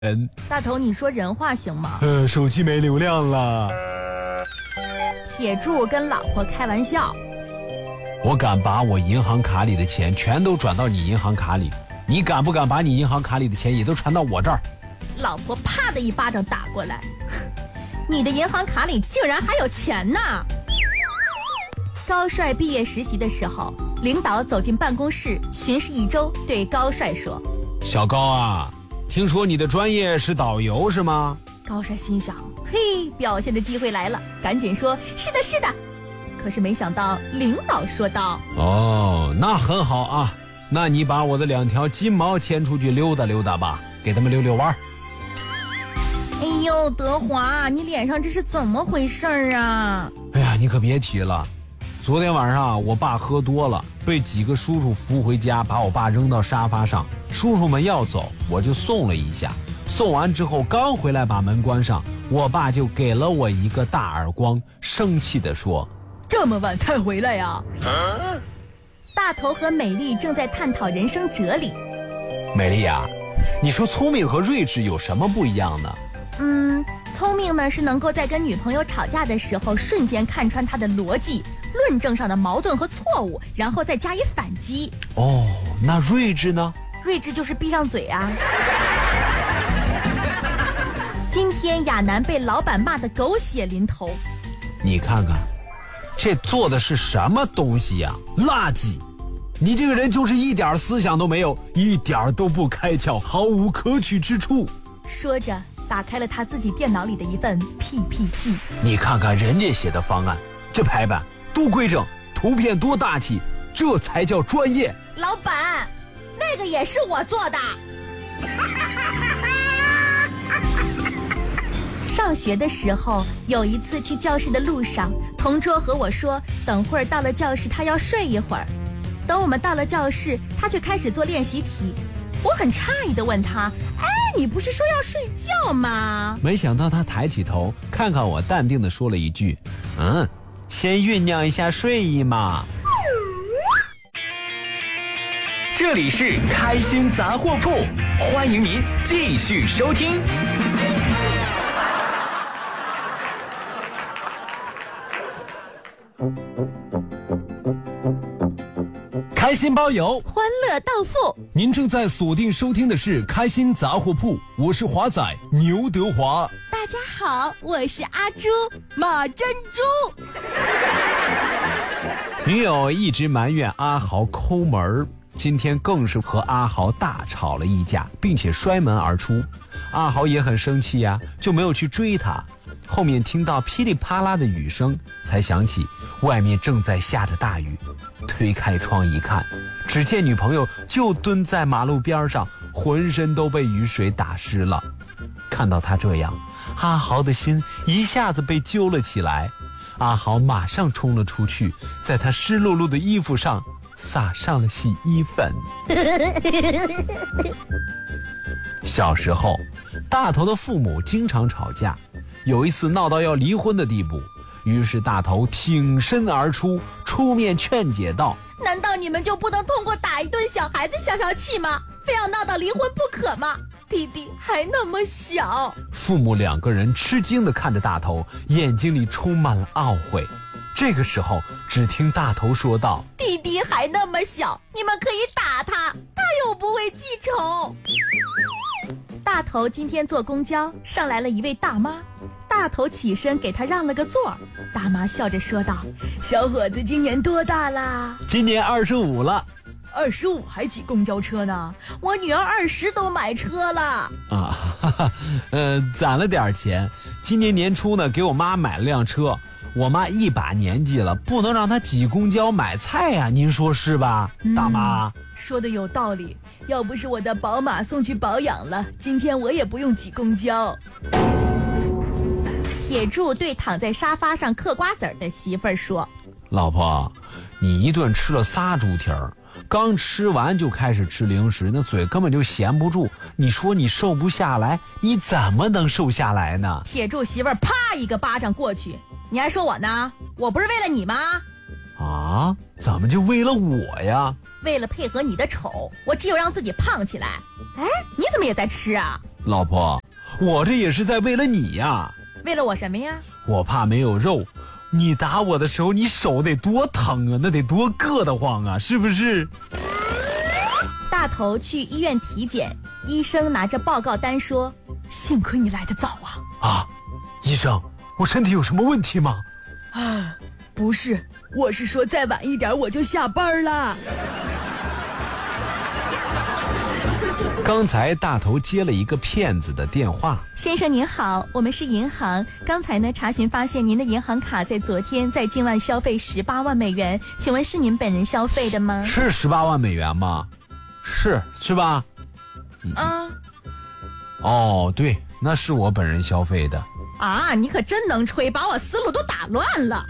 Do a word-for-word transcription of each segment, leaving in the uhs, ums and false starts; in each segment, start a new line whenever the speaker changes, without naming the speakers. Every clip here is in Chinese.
人。
大头，你说人话行吗？
呃，手机没流量了。
铁柱跟老婆开玩笑。
我敢把我银行卡里的钱全都转到你银行卡里，你敢不敢把你银行卡里的钱也都传到我这儿？
老婆啪的一巴掌打过来，你的银行卡里竟然还有钱呢！高帅毕业实习的时候，领导走进办公室巡视一周，对高帅说：
小高啊，听说你的专业是导游是吗？
高帅心想，嘿，表现的机会来了，赶紧说是的是的。可是没想到领导说道：
哦，那很好啊，那你把我的两条金毛牵出去溜达溜达吧，给他们溜溜弯。
哎呦，德华，你脸上这是怎么回事啊？
哎呀，你可别提了，昨天晚上我爸喝多了，被几个叔叔扶回家，把我爸扔到沙发上，叔叔们要走，我就送了一下，送完之后刚回来把门关上，我爸就给了我一个大耳光，生气地说：
这么晚才回来呀？啊？大头和美丽正在探讨人生哲理。
美丽啊，你说聪明和睿智有什么不一样呢？
嗯，聪明呢是能够在跟女朋友吵架的时候瞬间看穿她的逻辑、论证上的矛盾和错误，然后再加以反击。
哦，那睿智呢？
睿智就是闭上嘴啊。今天亚楠被老板骂得狗血淋头。
你看看，这做的是什么东西呀？垃圾！你这个人就是一点思想都没有，一点都不开窍，毫无可取之处。
说着打开了他自己电脑里的一份 P P T。
你看看人家写的方案，这排版多规整，图片多大气，这才叫专业。
老板，那个也是我做的。上学的时候，有一次去教室的路上，同桌和我说等会儿到了教室他要睡一会儿。等我们到了教室，他却开始做练习题。我很诧异地问他：哎，你不是说要睡觉吗？
没想到他抬起头看看我，淡定地说了一句：嗯，先酝酿一下睡意嘛。
这里是开心杂货铺，欢迎您继续收听。
开心包邮，
欢乐到付。
您正在锁定收听的是开心杂货铺，我是华仔牛德华。
大家好，我是阿朱马珍珠。
女友一直埋怨阿豪抠门，今天更是和阿豪大吵了一架，并且摔门而出。阿豪也很生气呀、啊，就没有去追他。后面听到噼里啪啦的雨声，才想起外面正在下着大雨。推开窗一看，只见女朋友就蹲在马路边上，浑身都被雨水打湿了。看到他这样，阿豪的心一下子被揪了起来。阿豪马上冲了出去，在他湿漉漉的衣服上撒上了洗衣粉。小时候，大头的父母经常吵架，有一次闹到要离婚的地步，于是大头挺身而出，出面劝解道：
难道你们就不能通过打一顿小孩子消消气吗？非要闹到离婚不可吗？弟弟还那么小。
父母两个人吃惊地看着大头，眼睛里充满了懊悔。这个时候，只听大头说道：
弟弟还那么小，你们可以打他，他又不会记仇。大头今天坐公交，上来了一位大妈。大头起身给他让了个座，大妈笑着说道：小伙子今年多大啦？
今年二十五了。
二十五还挤公交车呢？我女儿二十都买车了
啊！哈哈，呃，攒了点钱，今年年初呢，给我妈买了辆车。我妈一把年纪了，不能让她挤公交买菜呀、啊，您说是吧，嗯、大妈？
说的有道理，要不是我的宝马送去保养了，今天我也不用挤公交。铁柱对躺在沙发上嗑瓜子儿的媳妇儿说：
老婆，你一顿吃了仨猪蹄儿，刚吃完就开始吃零食，那嘴根本就闲不住，你说你瘦不下来，你怎么能瘦下来呢？
铁柱媳妇儿啪一个巴掌过去，你还说我呢？我不是为了你吗？
啊，怎么就为了我呀？
为了配合你的丑，我只有让自己胖起来。哎，你怎么也在吃啊？
老婆，我这也是在为了你呀。
为了我什么呀？
我怕没有肉，你打我的时候你手得多疼啊，那得多硌得慌啊，是不是？
大头去医院体检，医生拿着报告单说，幸亏你来得早啊。
啊，医生，我身体有什么问题吗？
啊，不是，我是说再晚一点我就下班了。
刚才大头接了一个骗子的电话。
先生您好，我们是银行，刚才呢查询发现您的银行卡在昨天在境外消费十八万美元，请问是您本人消费的吗？
是十八万美元吗？是是吧？
啊，
哦，对，那是我本人消费的。
啊，你可真能吹，把我思路都打乱了。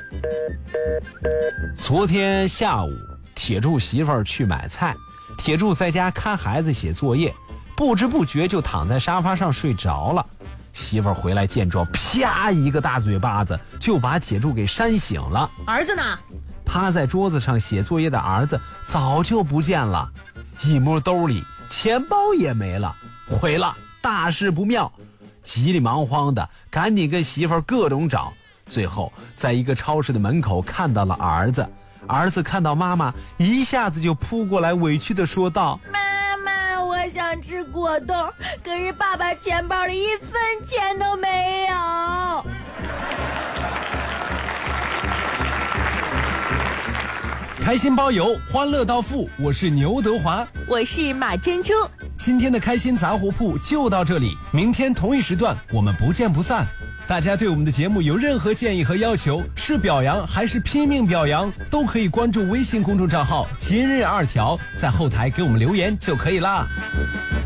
昨天下午，铁柱媳妇儿去买菜，铁柱在家看孩子写作业，不知不觉就躺在沙发上睡着了。媳妇儿回来见状，啪一个大嘴巴子就把铁柱给扇醒了。
儿子呢？
趴在桌子上写作业的儿子早就不见了，一摸兜里钱包也没了，毁了，大事不妙。急里忙慌的赶紧跟媳妇儿各种找，最后在一个超市的门口看到了儿子。儿子看到妈妈，一下子就扑过来，委屈的说道：
妈妈，我想吃果冻，可是爸爸钱包里一分钱都没有。
开心包邮，欢乐到付。我是牛德华，
我是马珍珠。
今天的开心杂货铺就到这里，明天同一时段我们不见不散。大家对我们的节目有任何建议和要求，是表扬还是拼命表扬，都可以关注微信公众账号今日二条，在后台给我们留言就可以啦。